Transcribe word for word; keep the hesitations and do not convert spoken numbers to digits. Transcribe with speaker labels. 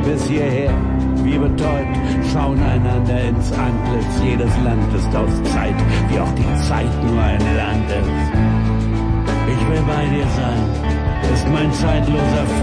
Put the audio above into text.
Speaker 1: bis hierher, wie betäubt, schauen einander ins Antlitz. Jedes Land ist aus Zeit, wie auch die Zeit nur ein Land ist. Ich will bei dir sein, ist mein zeitloser